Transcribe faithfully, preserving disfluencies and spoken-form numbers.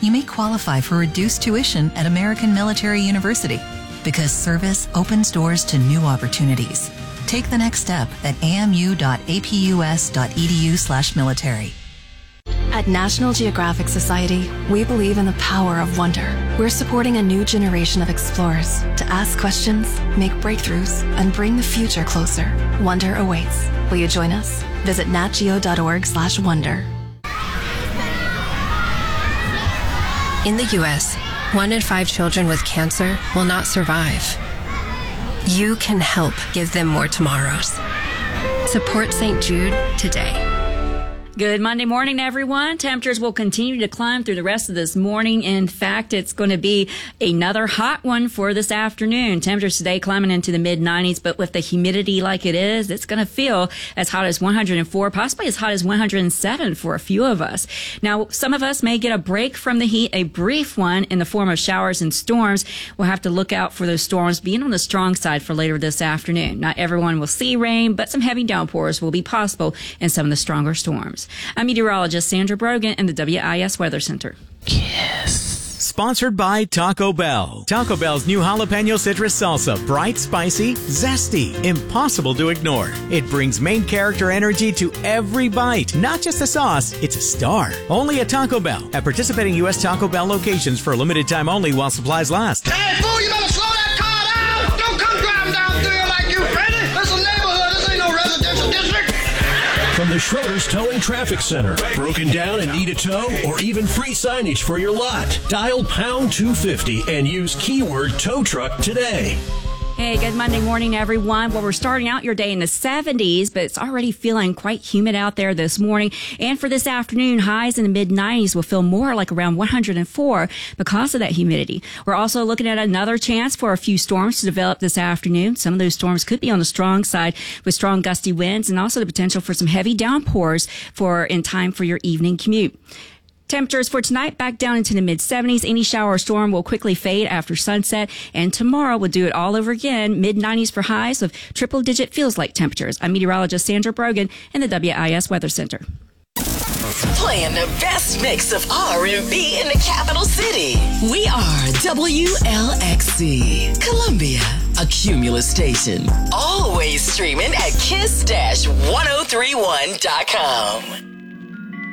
you may qualify for reduced tuition at American Military University because service opens doors to new opportunities. Take the next step at amu.apus.edu slash military. At National Geographic Society, we believe in the power of wonder. We're supporting a new generation of explorers to ask questions, make breakthroughs, and bring the future closer. Wonder awaits. Will you join us? Visit natgeo.org slash wonder. In the U S, one in five children with cancer will not survive. You can help give them more tomorrows. Support Saint Jude today. Good Monday morning, everyone. Temperatures will continue to climb through the rest of this morning. In fact, it's going to be another hot one for this afternoon. Temperatures today climbing into the mid nineties, but with the humidity like it is, it's going to feel as hot as one hundred four, possibly as hot as one hundred seven for a few of us. Now, some of us may get a break from the heat, a brief one in the form of showers and storms. We'll have to look out for those storms being on the strong side for later this afternoon. Not everyone will see rain, but some heavy downpours will be possible in some of the stronger storms. I'm meteorologist Sandra Brogan in the W I S Weather Center. Yes. Sponsored by Taco Bell. Taco Bell's new jalapeno citrus salsa. Bright, spicy, zesty, impossible to ignore. It brings main character energy to every bite. Not just a sauce, it's a star. Only at Taco Bell. At participating U S Taco Bell locations for a limited time only while supplies last. Hey, fool, you better slow that car down! Don't come driving down through here like you ready. This is a neighborhood. This ain't no residential district. From the Schroeder's Towing Traffic Center. Broken down and need a tow or even free signage for your lot. Dial pound two fifty and use keyword tow truck today. Hey, good Monday morning, everyone. Well, we're starting out your day in the seventies, but it's already feeling quite humid out there this morning. And for this afternoon, highs in the mid nineties will feel more like around one hundred four because of that humidity. We're also looking at another chance for a few storms to develop this afternoon. Some of those storms could be on the strong side with strong gusty winds and also the potential for some heavy downpours for in time for your evening commute. Temperatures for tonight back down into the mid seventies. Any shower or storm will quickly fade after sunset. And tomorrow we'll do it all over again. mid nineties for highs with triple digit feels like temperatures. I'm meteorologist Sandra Brogan in the W I S Weather Center. Playing the best mix of R and B in the capital city. We are W L X C, Columbia, a Cumulus station. Always streaming at kiss one oh three one dot com.